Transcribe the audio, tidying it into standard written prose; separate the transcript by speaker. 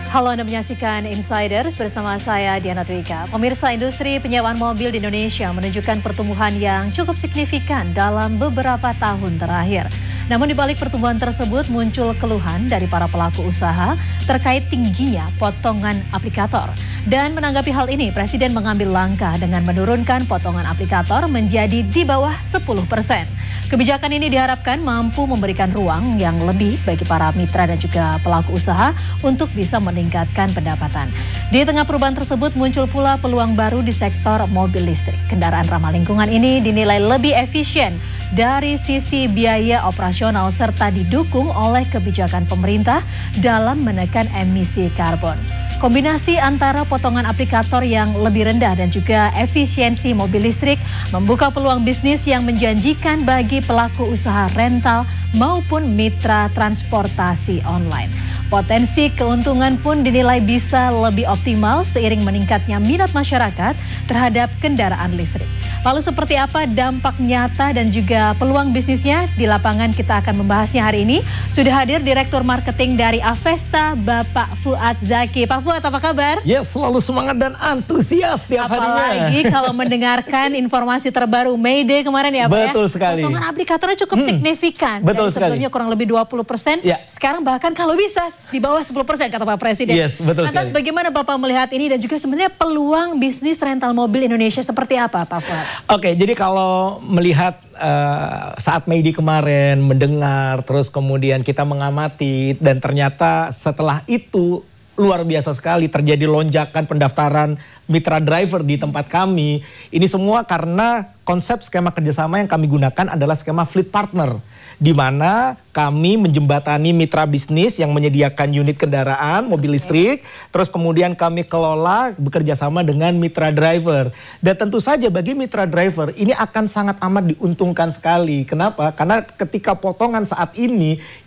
Speaker 1: Halo, Anda menyaksikan Insiders bersama saya Diana Twika. Pemirsa, industri penyewaan mobil di Indonesia menunjukkan pertumbuhan yang cukup signifikan dalam beberapa tahun terakhir. Namun di balik pertumbuhan tersebut muncul keluhan dari para pelaku usaha terkait tingginya potongan aplikator. Dan menanggapi hal ini, Presiden mengambil langkah dengan menurunkan potongan aplikator menjadi di bawah 10%. Kebijakan ini diharapkan mampu memberikan ruang yang lebih bagi para mitra dan juga pelaku usaha untuk bisa meningkatkan pendapatan. Di tengah perubahan tersebut muncul pula peluang baru di sektor mobil listrik. Kendaraan ramah lingkungan ini dinilai lebih efisien dari sisi biaya operasional serta didukung oleh kebijakan pemerintah dalam menekan emisi karbon. Kombinasi antara potongan aplikator yang lebih rendah dan juga efisiensi mobil listrik membuka peluang bisnis yang menjanjikan bagi pelaku usaha rental maupun mitra transportasi online. Potensi keuntungan pun dinilai bisa lebih optimal seiring meningkatnya minat masyarakat terhadap kendaraan listrik. Lalu seperti apa dampak nyata dan juga peluang bisnisnya? Di lapangan kita akan membahasnya hari ini. Sudah hadir Direktur Marketing dari Avesta, Bapak Fuad Zaki. Pak Fuad, apa kabar?
Speaker 2: Yes, selalu semangat dan antusias tiap harinya.
Speaker 1: Apalagi kalau mendengarkan informasi terbaru May Day kemarin ya Pak ya.
Speaker 2: Betul sekali.
Speaker 1: Potongan aplikatornya cukup signifikan.
Speaker 2: Betul
Speaker 1: dari sebelumnya
Speaker 2: sekali.
Speaker 1: kurang lebih 20%.
Speaker 2: Ya.
Speaker 1: Sekarang bahkan kalau bisa di bawah 10% kata Pak Presiden.
Speaker 2: Yes, betul
Speaker 1: Lantas
Speaker 2: sekali.
Speaker 1: bagaimana Bapak melihat ini dan juga sebenarnya peluang bisnis rental mobil Indonesia seperti apa Pak Fuad?
Speaker 2: Oke, jadi kalau melihat saat May Day kemarin, mendengar, terus kemudian kita mengamati dan ternyata setelah itu luar biasa sekali terjadi lonjakan pendaftaran mitra driver di tempat kami. Ini semua karena konsep skema kerjasama yang kami gunakan adalah skema fleet partner, di mana kami menjembatani mitra bisnis yang menyediakan unit kendaraan mobil listrik, terus kemudian kami kelola bekerja sama dengan mitra driver. Dan tentu saja bagi mitra driver ini akan sangat amat diuntungkan sekali. Kenapa? Karena ketika potongan saat ini